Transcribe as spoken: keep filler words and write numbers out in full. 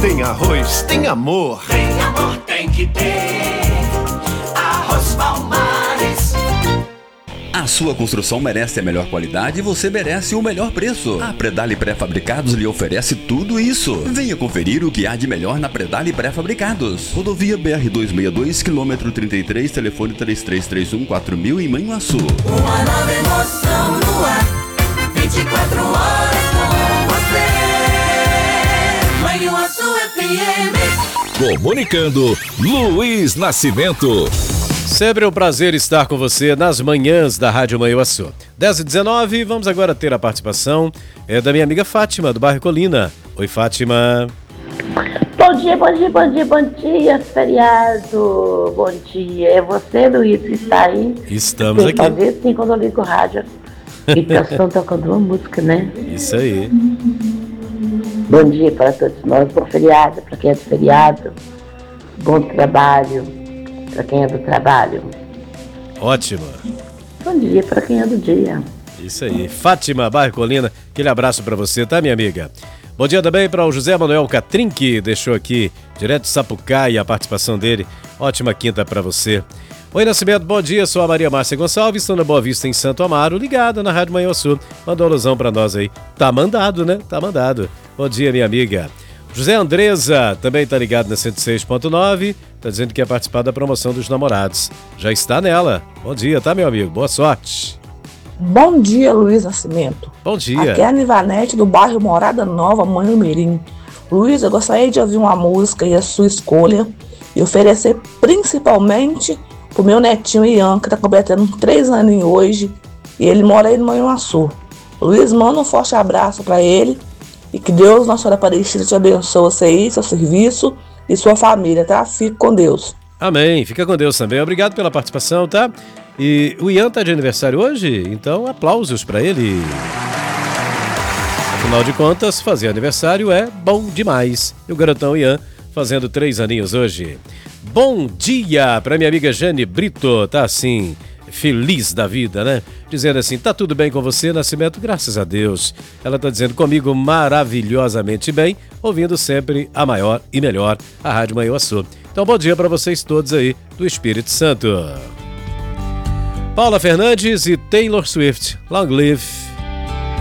Tem arroz, tem amor. Tem amor, tem que ter Arroz Palmares. A sua construção merece a melhor qualidade e você merece o melhor preço. A Predale Pré-Fabricados lhe oferece tudo isso. Venha conferir o que há de melhor na Predale Pré-Fabricados. Rodovia B R duzentos e sessenta e dois, quilômetro trinta e três, telefone três três três um quatro mil em Manhuaçu. Uma nova emoção no ar, vinte e quatro horas com você. Manhuaçu F M. Comunicando, Luiz Nascimento. Sempre um prazer estar com você nas manhãs da Rádio Manhuaçu. dez e dezenove, vamos agora ter a participação é, da minha amiga Fátima, do bairro Colina. Oi, Fátima. Bom dia, bom dia, bom dia, bom dia, feriado. Bom dia. É você, Luiz, que está aí? Estamos aqui. Talvez sim, quando eu ligo o rádio. E estão tocando uma música, né? Isso aí. Bom dia para todos nós, bom feriado, para quem é do feriado. Bom trabalho. Para quem é do trabalho. Ótimo. Bom dia para quem é do dia. Isso aí. Fátima, bairro Colina, aquele abraço para você, tá, minha amiga? Bom dia também para o José Manuel Catrin, que deixou aqui, direto de Sapucaí, a participação dele. Ótima quinta para você. Oi, Nascimento, bom dia, sou a Maria Márcia Gonçalves, estou na Boa Vista, em Santo Amaro, ligada na Rádio Manhuaçu. Mandou alusão para nós aí. Tá mandado, né? Tá mandado. Bom dia, minha amiga. José Andresa também está ligado na cento e seis ponto nove, está dizendo que quer participar da promoção dos namorados. Já está nela. Bom dia, tá, meu amigo? Boa sorte. Bom dia, Luiz Nascimento. Bom dia. Aqui é a Nivanete, do bairro Morada Nova, Manhumirim. Luiz, eu gostaria de ouvir uma música e a sua escolha e oferecer principalmente pro meu netinho Ian, que está completando três aninhos hoje, e ele mora aí no Manhuaçu. Luiz, manda um forte abraço para ele. E que Deus, Nossa Senhora Aparecida, te abençoe você aí, seu serviço e sua família, tá? Fique com Deus. Amém. Fica com Deus também. Obrigado pela participação, tá? E o Ian tá de aniversário hoje, então aplausos para ele. Afinal de contas, fazer aniversário é bom demais. E o garotão Ian fazendo três aninhos hoje. Bom dia para minha amiga Jane Brito, tá assim, feliz da vida, né? Dizendo assim, tá tudo bem com você, Nascimento? Graças a Deus. Ela tá dizendo comigo maravilhosamente bem, ouvindo sempre a maior e melhor, a Rádio Manhuaçu. Então, bom dia para vocês todos aí do Espírito Santo. Paula Fernandes e Taylor Swift, Long Live